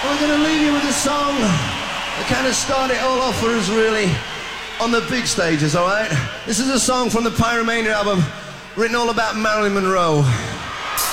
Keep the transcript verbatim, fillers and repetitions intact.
We're going to leave you with a song that kind of started it all off for us, really, on the big stages, all right? This is a song from the Pyromania album, written all about Marilyn Monroe.